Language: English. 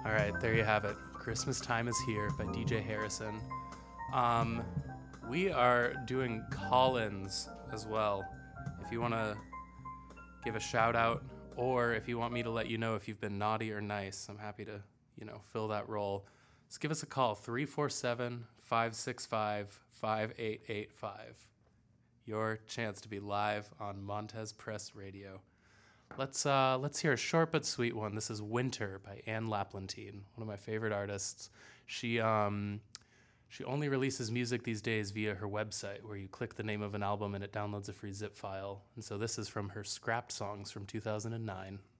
All right, there you have it. Christmas Time is Here by DJ Harrison. We are doing call-ins as well. If you want to give a shout out, or if you want me to let you know if you've been naughty or nice, I'm happy to, fill that role. Just give us a call, 347-565-5885. Your chance to be live on Montez Press Radio. Let's hear a short but sweet one. This is Winter by Anne Laplantine, one of my favorite artists. She only releases music these days via her website, where you click the name of an album and it downloads a free zip file. And so this is from her Scrapped Songs from 2009.